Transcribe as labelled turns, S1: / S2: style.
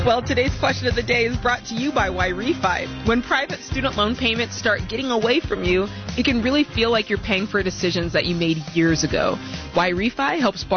S1: Well, today's question of the day is brought to you by YRefi. When private student loan payments start getting away from you, it can really feel like you're paying for decisions that you made years ago. YRefi helps